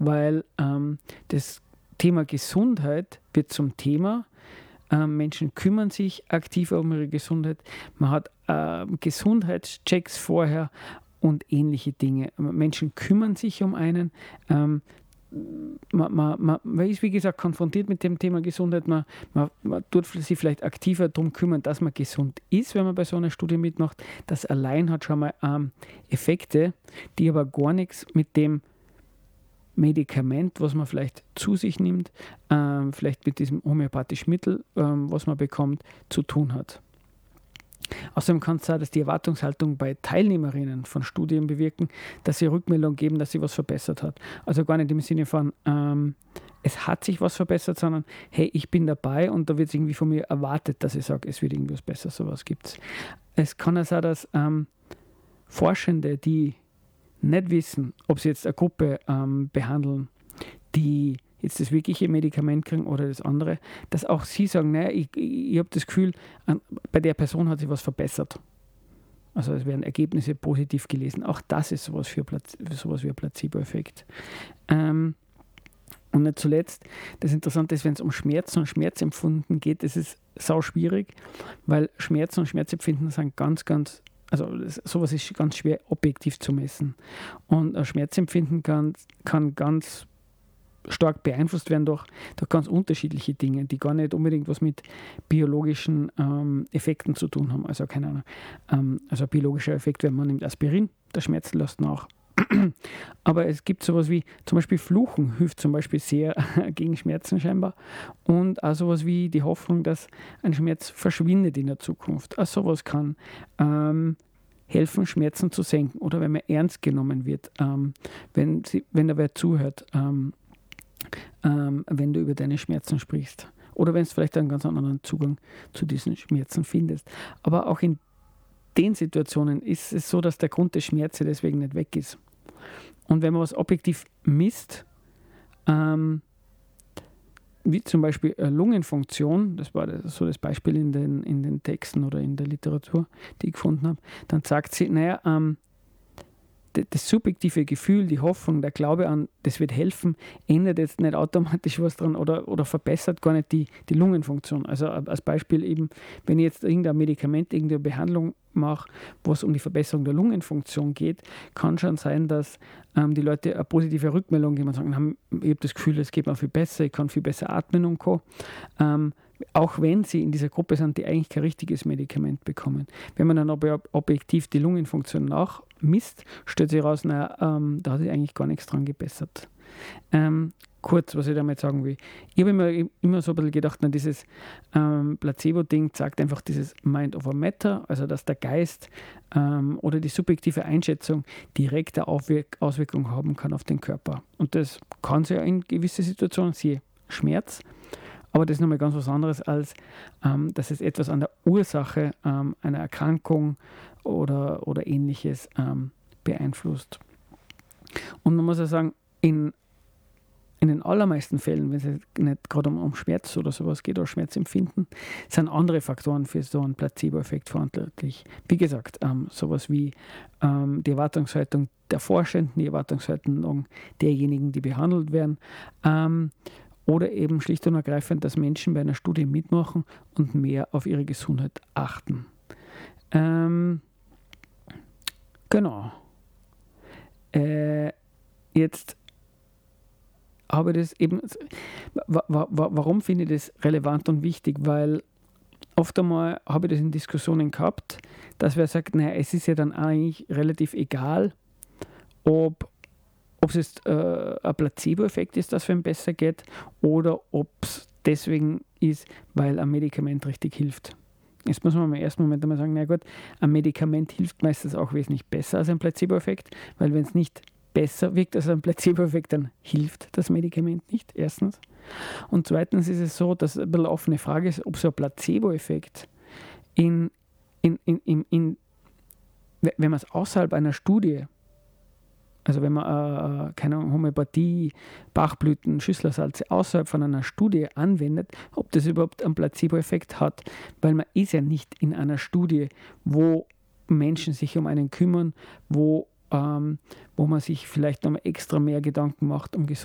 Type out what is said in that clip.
weil das Thema Gesundheit wird zum Thema. Menschen kümmern sich aktiver um ihre Gesundheit. Man hat Gesundheitschecks vorher und ähnliche Dinge. Menschen kümmern sich um einen. Man ist, wie gesagt, konfrontiert mit dem Thema Gesundheit. Man tut sich vielleicht aktiver darum kümmern, dass man gesund ist, wenn man bei so einer Studie mitmacht. Das allein hat schon mal Effekte, die aber gar nichts mit dem Medikament, was man vielleicht zu sich nimmt, vielleicht mit diesem homöopathischen Mittel, was man bekommt, zu tun hat. Außerdem kann es sein, dass die Erwartungshaltung bei Teilnehmerinnen von Studien bewirken, dass sie Rückmeldung geben, dass sie was verbessert hat. Also gar nicht im Sinne von, es hat sich was verbessert, sondern hey, ich bin dabei und da wird es irgendwie von mir erwartet, dass ich sage, es wird irgendwas besser, sowas gibt es. Es kann auch sein, dass Forschende, die nicht wissen, ob sie jetzt eine Gruppe behandeln, die jetzt das wirkliche Medikament kriegen oder das andere, dass auch sie sagen, naja, ich habe das Gefühl, bei der Person hat sich was verbessert. Also es werden Ergebnisse positiv gelesen. Auch das ist sowas wie ein Placebo-Effekt. Und nicht zuletzt, das Interessante ist, wenn es um Schmerzen und Schmerzempfinden geht, das ist sau schwierig, weil Schmerzen und Schmerzempfinden sind also sowas ist ganz schwer objektiv zu messen. Und ein Schmerzempfinden kann ganz stark beeinflusst werden durch ganz unterschiedliche Dinge, die gar nicht unbedingt was mit biologischen Effekten zu tun haben. Also keine Ahnung. Also ein biologischer Effekt, wenn man nimmt Aspirin, der Schmerz lässt nach. Aber es gibt sowas wie, zum Beispiel Fluchen hilft zum Beispiel sehr gegen Schmerzen scheinbar. Und auch sowas wie die Hoffnung, dass ein Schmerz verschwindet in der Zukunft. Auch sowas kann helfen, Schmerzen zu senken. Oder wenn man ernst genommen wird, wenn da wer zuhört, wenn du über deine Schmerzen sprichst. Oder wenn du vielleicht einen ganz anderen Zugang zu diesen Schmerzen findest. Aber auch in den Situationen ist es so, dass der Grund des Schmerzes deswegen nicht weg ist. Und wenn man was objektiv misst, wie zum Beispiel Lungenfunktion, das war so das Beispiel in den Texten oder in der Literatur, die ich gefunden habe, dann sagt sie, naja, das subjektive Gefühl, die Hoffnung, der Glaube an, das wird helfen, ändert jetzt nicht automatisch was dran oder verbessert gar nicht die Lungenfunktion. Also als Beispiel eben, wenn ich jetzt irgendein Medikament, irgendeine Behandlung mache, wo es um die Verbesserung der Lungenfunktion geht, kann schon sein, dass die Leute eine positive Rückmeldung geben und sagen, ich habe das Gefühl, es geht mir viel besser, ich kann viel besser atmen und Co. Auch wenn sie in dieser Gruppe sind, die eigentlich kein richtiges Medikament bekommen. Wenn man dann aber objektiv die Lungenfunktion nachmisst, stellt sich heraus, da hat sich eigentlich gar nichts dran gebessert. Kurz, was ich damit sagen will. Ich habe immer so ein bisschen gedacht, dieses Placebo-Ding zeigt einfach dieses Mind over Matter, also dass der Geist oder die subjektive Einschätzung direkte Auswirkungen haben kann auf den Körper. Und das kann sich ja in gewisse Situationen, siehe Schmerz, aber das ist nochmal ganz was anderes, als dass es etwas an der Ursache einer Erkrankung oder Ähnliches beeinflusst. Und man muss ja sagen, in den allermeisten Fällen, wenn es nicht gerade um Schmerz oder sowas geht oder Schmerzempfinden, sind andere Faktoren für so einen Placebo-Effekt verantwortlich. Wie gesagt, sowas wie die Erwartungshaltung der Forschenden, die Erwartungshaltung derjenigen, die behandelt werden, oder eben schlicht und ergreifend, dass Menschen bei einer Studie mitmachen und mehr auf ihre Gesundheit achten. Genau. Jetzt habe ich das eben, warum finde ich das relevant und wichtig? Weil oft einmal habe ich das in Diskussionen gehabt, dass wer sagt, naja, es ist ja dann eigentlich relativ egal, ob es jetzt ein Placebo-Effekt ist, das für ihn besser geht, oder ob es deswegen ist, weil ein Medikament richtig hilft. Jetzt muss man im ersten Moment einmal sagen, na gut, ein Medikament hilft meistens auch wesentlich besser als ein Placebo-Effekt, weil wenn es nicht besser wirkt als ein Placebo-Effekt, dann hilft das Medikament nicht, erstens. Und zweitens ist es so, dass ein bisschen eine offene Frage ist, ob so ein Placebo-Effekt wenn man es außerhalb einer Studie, also wenn man keine Ahnung, Homöopathie, Bachblüten, Schüsslersalze außerhalb von einer Studie anwendet, ob das überhaupt einen Placebo-Effekt hat, weil man ist ja nicht in einer Studie, wo Menschen sich um einen kümmern, wo man sich vielleicht noch extra mehr Gedanken macht um